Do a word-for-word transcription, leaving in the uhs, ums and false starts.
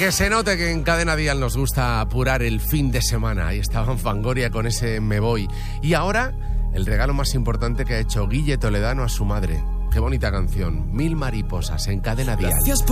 Que se note que en Cadena Dial nos gusta apurar el fin de semana. Ahí estaban Fangoria con ese Me Voy. Y ahora, el regalo más importante que ha hecho Guille Toledano a su madre. Qué bonita canción. Mil mariposas en Cadena Dial. Gracias por